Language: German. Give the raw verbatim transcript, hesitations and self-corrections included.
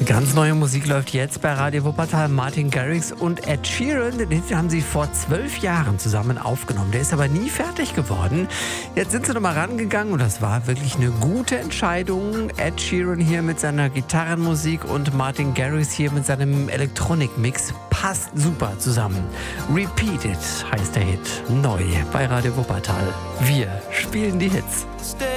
Ganz neue Musik läuft jetzt bei Radio Wuppertal. Martin Garrix und Ed Sheeran, den Hit haben sie vor zwölf Jahren zusammen aufgenommen. Der ist aber nie fertig geworden. Jetzt sind sie nochmal rangegangen und das war wirklich eine gute Entscheidung. Ed Sheeran hier mit seiner Gitarrenmusik und Martin Garrix hier mit seinem Elektronikmix. Passt super zusammen. Repeat It heißt der Hit. Neu bei Radio Wuppertal. Wir spielen die Hits.